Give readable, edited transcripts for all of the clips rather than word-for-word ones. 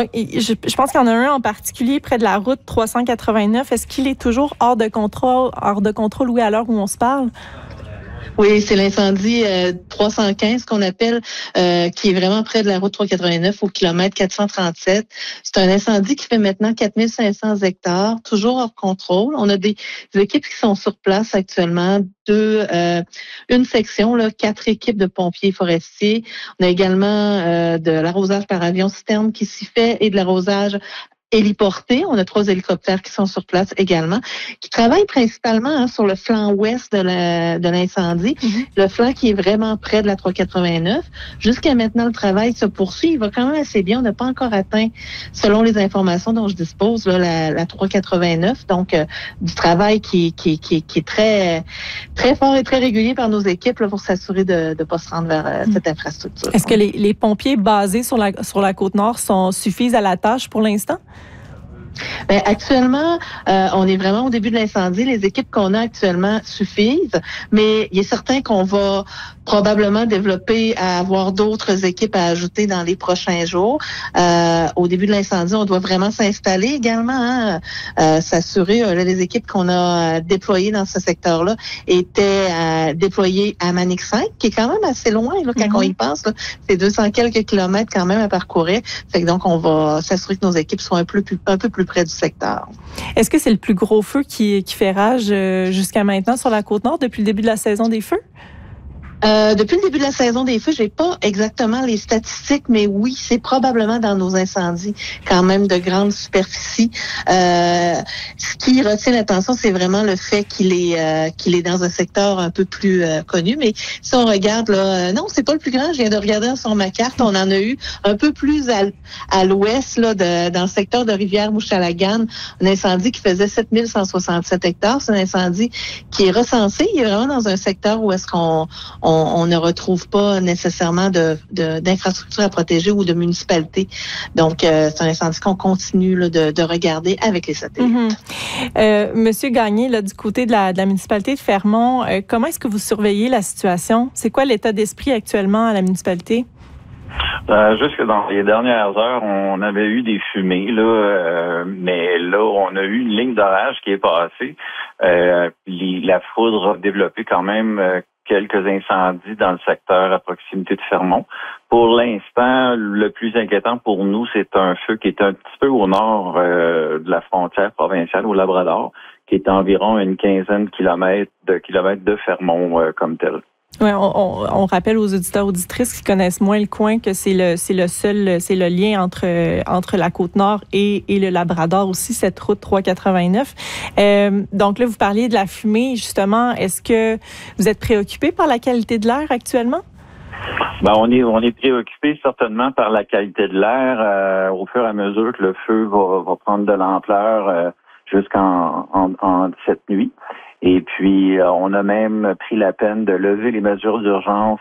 Donc, je pense qu'il y en a un en particulier près de la route 389. Est-ce qu'il est toujours hors de contrôle, oui, à l'heure où on se parle? Oui, c'est l'incendie 315 qu'on appelle, qui est vraiment près de la route 389 au kilomètre 437. C'est un incendie qui fait maintenant 4500 hectares, toujours hors contrôle. On a des équipes qui sont sur place actuellement, une section, 4 équipes de pompiers forestiers. On a également de l'arrosage par avion citerne qui s'y fait et de l'arrosage héliporté. On a 3 hélicoptères qui sont sur place également, qui travaillent principalement sur le flanc ouest de l'incendie, le flanc qui est vraiment près de la 389. Jusqu'à maintenant, le travail se poursuit. Il va quand même assez bien. On n'a pas encore atteint, selon les informations dont je dispose, la 389. Donc, du travail qui est très, très fort et très régulier par nos équipes pour s'assurer de ne pas se rendre vers cette infrastructure. Est-ce que les pompiers basés sur la Côte-Nord suffisent à la tâche pour l'instant? Bien, actuellement, on est vraiment au début de l'incendie. Les équipes qu'on a actuellement suffisent, mais il est certain qu'on va probablement développer à avoir d'autres équipes à ajouter dans les prochains jours. Au début de l'incendie, on doit vraiment s'installer également, s'assurer. Les équipes qu'on a déployées dans ce secteur-là étaient déployées à Manic 5, qui est quand même assez loin quand on y pense. C'est 200 quelques kilomètres quand même à parcourir. Fait que donc, on va s'assurer que nos équipes soient un peu plus près du secteur. Est-ce que c'est le plus gros feu qui fait rage jusqu'à maintenant sur la Côte-Nord depuis le début de la saison des feux? Depuis le début de la saison des feux, j'ai pas exactement les statistiques, mais oui, c'est probablement dans nos incendies quand même de grande superficie. Ce qui retient l'attention, c'est vraiment le fait qu'il est dans un secteur un peu plus connu. Mais si on regarde non, c'est pas le plus grand. Je viens de regarder sur ma carte, on en a eu un peu plus à l'ouest dans le secteur de Rivière-Mouchalagan, un incendie qui faisait 7167 hectares. C'est un incendie qui est recensé. Il est vraiment dans un secteur où est-ce qu'on ne retrouve pas nécessairement d'infrastructures à protéger ou de municipalités. Donc, c'est un incendie qu'on continue de regarder avec les satellites. Monsieur Gagné, du côté de la municipalité de Fermont, comment est-ce que vous surveillez la situation? C'est quoi l'état d'esprit actuellement à la municipalité? Jusque dans les dernières heures, on avait eu des fumées, mais là, on a eu une ligne d'orage qui est passée. La foudre a développé quand même quelques incendies dans le secteur à proximité de Fermont. Pour l'instant, le plus inquiétant pour nous, c'est un feu qui est un petit peu au nord de la frontière provinciale au Labrador, qui est environ une quinzaine de kilomètres de Fermont comme tel. Oui, on rappelle aux auditeurs auditrices qui connaissent moins le coin que c'est le lien entre la Côte-Nord et le Labrador aussi, cette route 389. Donc là, vous parliez de la fumée, justement. Est-ce que vous êtes préoccupé par la qualité de l'air actuellement? Ben, on est préoccupé certainement par la qualité de l'air au fur et à mesure que le feu va prendre de l'ampleur jusqu'en cette nuit. Et puis, on a même pris la peine de lever les mesures d'urgence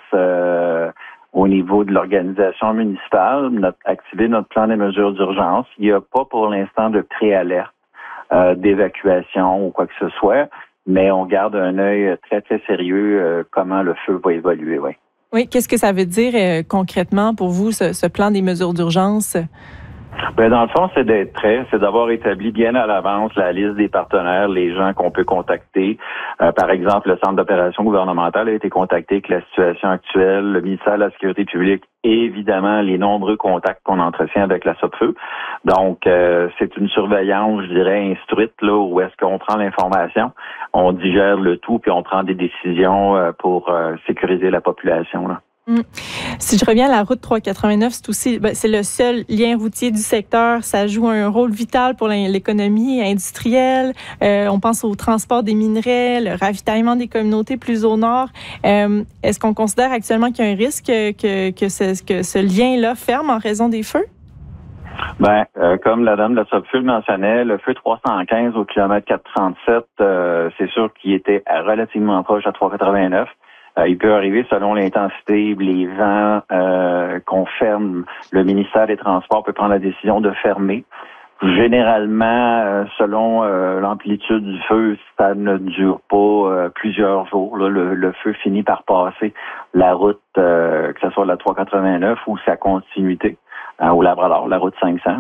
au niveau de l'organisation municipale, activer notre plan des mesures d'urgence. Il n'y a pas pour l'instant de préalerte d'évacuation ou quoi que ce soit, mais on garde un œil très, très sérieux comment le feu va évoluer, oui. Oui, qu'est-ce que ça veut dire concrètement pour vous, ce plan des mesures d'urgence? Ben dans le fond, c'est d'avoir établi bien à l'avance la liste des partenaires, les gens qu'on peut contacter. Par exemple, le Centre d'opération gouvernementale a été contacté avec la situation actuelle, le ministère de la Sécurité publique et évidemment les nombreux contacts qu'on entretient avec la SOPFEU. Donc, c'est une surveillance, je dirais, instruite, où est-ce qu'on prend l'information, on digère le tout, puis on prend des décisions pour sécuriser la population, là. Si je reviens à la route 389, c'est le seul lien routier du secteur. Ça joue un rôle vital pour l'économie industrielle. On pense au transport des minerais, le ravitaillement des communautés plus au nord. Est-ce qu'on considère actuellement qu'il y a un risque que ce lien-là ferme en raison des feux? Ben, comme la dame de la SOPFEU le mentionnait, le feu 315 au kilomètre 437, c'est sûr qu'il était relativement proche à 389. Il peut arriver, selon l'intensité, les vents qu'on ferme, le ministère des Transports peut prendre la décision de fermer. Généralement, selon l'amplitude du feu, ça ne dure pas plusieurs jours. Là, le feu finit par passer la route, que ce soit la 389 ou sa continuité au Labrador, la route 500.